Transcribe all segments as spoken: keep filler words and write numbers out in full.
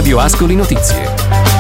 Radio Ascoli Notizie.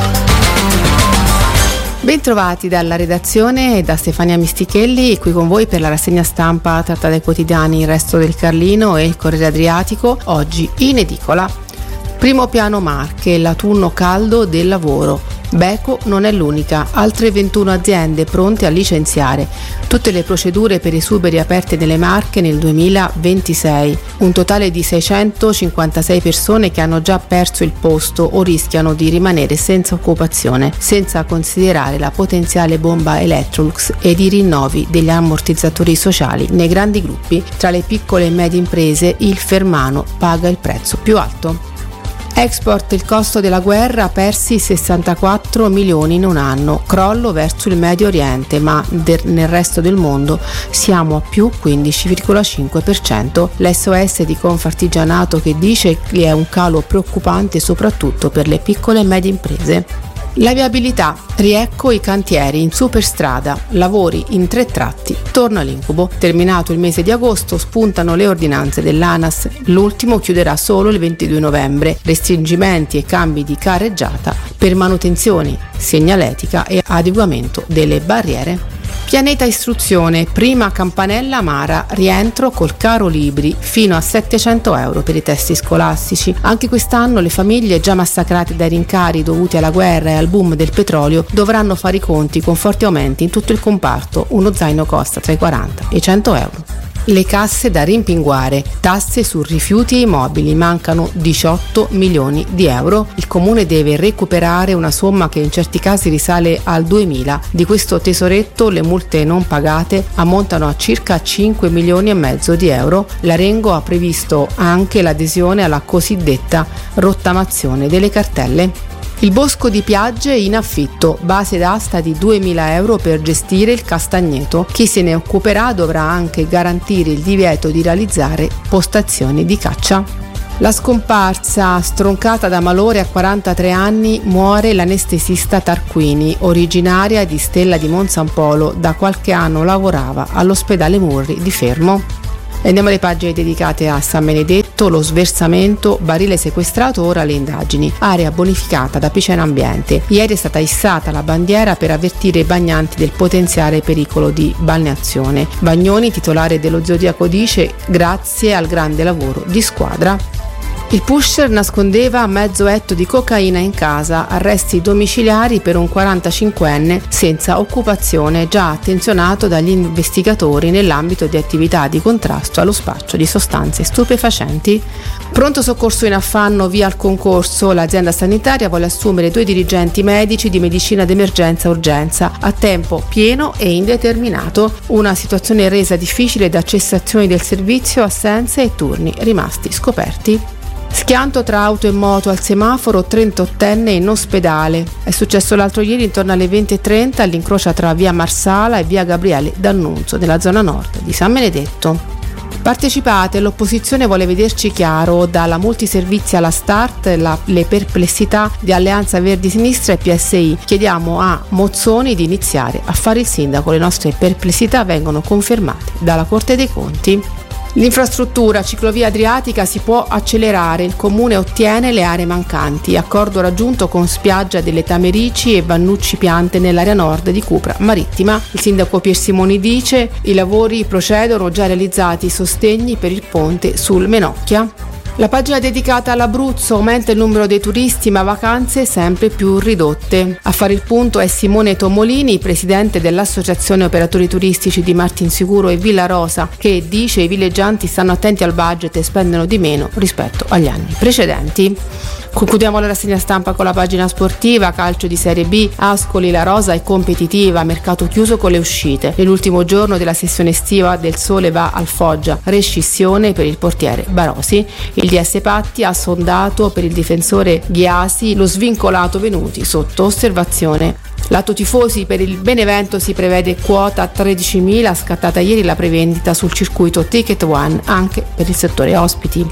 Bentrovati dalla redazione e da Stefania Mistichelli, qui con voi per la rassegna stampa tratta dai quotidiani Il Resto del Carlino e Il Corriere Adriatico, oggi in edicola. Primo piano Marche, l'autunno caldo del lavoro. Beko non è l'unica, altre ventuno aziende pronte a licenziare. Tutte le procedure per esuberi aperte nelle Marche nel duemilaventisei. Un totale di seicentocinquantasei persone che hanno già perso il posto o rischiano di rimanere senza occupazione, senza considerare la potenziale bomba Electrolux ed i rinnovi degli ammortizzatori sociali nei grandi gruppi. Tra le piccole e medie imprese il Fermano paga il prezzo più alto. Export, il costo della guerra, persi sessantaquattro milioni in un anno, crollo verso il Medio Oriente, ma de- nel resto del mondo siamo a più quindici virgola cinque per cento. L'S O S di Confartigianato che dice che è un calo preoccupante soprattutto per le piccole e medie imprese. La viabilità, riecco i cantieri in superstrada, lavori in tre tratti, torna l'incubo. Terminato il mese di agosto spuntano le ordinanze dell'ANAS, l'ultimo chiuderà solo il ventidue novembre, restringimenti e cambi di carreggiata per manutenzioni, segnaletica e adeguamento delle barriere. Pianeta Istruzione, prima campanella amara, rientro col caro libri fino a settecento euro per i testi scolastici. Anche quest'anno le famiglie già massacrate dai rincari dovuti alla guerra e al boom del petrolio dovranno fare i conti con forti aumenti in tutto il comparto. Uno zaino costa tra i quaranta e i cento euro. Le casse da rimpinguare, tasse su rifiuti e immobili, mancano diciotto milioni di euro. Il comune deve recuperare una somma che in certi casi risale al duemila. Di questo tesoretto le multe non pagate ammontano a circa cinque milioni e mezzo di euro. L'Arengo ha previsto anche l'adesione alla cosiddetta rottamazione delle cartelle. Il Bosco di Piagge in affitto, base d'asta di duemila euro per gestire il castagneto. Chi se ne occuperà dovrà anche garantire il divieto di realizzare postazioni di caccia. La scomparsa, stroncata da malore a quarantatré anni, muore l'anestesista Tarquini, originaria di Stella di Monsampolo, da qualche anno lavorava all'ospedale Murri di Fermo. Andiamo alle pagine dedicate a San Benedetto, lo sversamento, barile sequestrato, ora le indagini, area bonificata da Piceno Ambiente. Ieri è stata issata la bandiera per avvertire i bagnanti del potenziale pericolo di balneazione. Bagnoni, titolare dello Zodiaco, dice grazie al grande lavoro di squadra. Il pusher nascondeva mezzo etto di cocaina in casa, arresti domiciliari per un quarantacinquenne senza occupazione, già attenzionato dagli investigatori nell'ambito di attività di contrasto allo spaccio di sostanze stupefacenti. Pronto soccorso in affanno via al concorso, l'azienda sanitaria vuole assumere due dirigenti medici di medicina d'emergenza urgenza a tempo pieno e indeterminato, una situazione resa difficile da cessazioni del servizio, assenze e turni rimasti scoperti. Schianto tra auto e moto al semaforo, trentottenne in ospedale. È successo l'altro ieri intorno alle venti e trenta all'incrocio tra via Marsala e via Gabriele D'Annunzio, nella zona nord di San Benedetto. Partecipate, l'opposizione vuole vederci chiaro, dalla multiservizi alla Start, la, le perplessità di Alleanza Verdi Sinistra e P S I. Chiediamo a Mozzoni di iniziare a fare il sindaco, le nostre perplessità vengono confermate dalla Corte dei Conti. L'infrastruttura ciclovia adriatica si può accelerare, il comune ottiene le aree mancanti, accordo raggiunto con Spiaggia delle Tamerici e Vannucci Piante nell'area nord di Cupra Marittima. Il sindaco Piersimoni dice i lavori procedono, già realizzati i sostegni per il ponte sul Menocchia. La pagina dedicata all'Abruzzo, aumenta il numero dei turisti ma vacanze sempre più ridotte. A fare il punto è Simone Tomolini, presidente dell'Associazione Operatori Turistici di Martinsicuro e Villa Rosa, che dice i villeggianti stanno attenti al budget e spendono di meno rispetto agli anni precedenti. Concludiamo la rassegna stampa con la pagina sportiva, calcio di Serie B, Ascoli, la rosa è competitiva, mercato chiuso con le uscite. Nell'ultimo giorno della sessione estiva del Sole va al Foggia, rescissione per il portiere Barosi. Il D S Patti ha sondato per il difensore Ghiasi, lo svincolato Venuti sotto osservazione. Lato tifosi, per il Benevento si prevede quota tredicimila, scattata ieri la prevendita sul circuito Ticket One anche per il settore ospiti.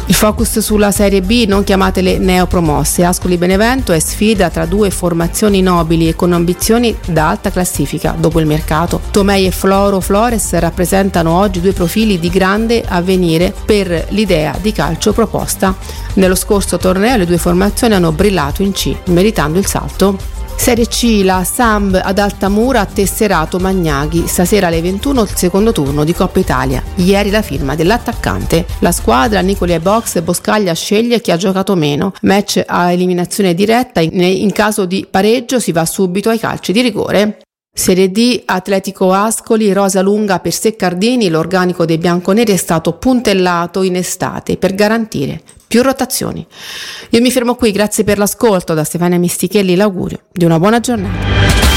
Il focus sulla Serie B, non chiamatele neopromosse. Ascoli Benevento è sfida tra due formazioni nobili e con ambizioni da alta classifica dopo il mercato. Tomei e Floro Flores rappresentano oggi due profili di grande avvenire per l'idea di calcio proposta. Nello scorso torneo le due formazioni hanno brillato in C, meritando il salto. Serie C, la Samb ad Altamura ha tesserato Magnaghi. Stasera alle ventuno il secondo turno di Coppa Italia. Ieri la firma dell'attaccante. La squadra Nicoli ai box, Boscaglia sceglie chi ha giocato meno. Match a eliminazione diretta. In, in caso di pareggio si va subito ai calci di rigore. Serie D, Atletico Ascoli, rosa lunga per Seccardini. L'organico dei bianconeri è stato puntellato in estate per garantire più rotazioni. Io mi fermo qui, grazie per l'ascolto. Da Stefania Mistichelli l'augurio di una buona giornata.